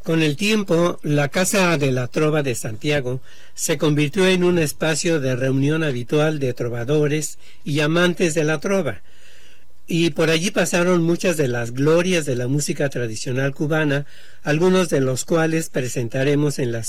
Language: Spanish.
Con el tiempo, la Casa de la Trova de Santiago se convirtió en un espacio de reunión habitual de trovadores y amantes de la trova, y por allí pasaron muchas de las glorias de la música tradicional cubana, algunos de los cuales presentaremos en la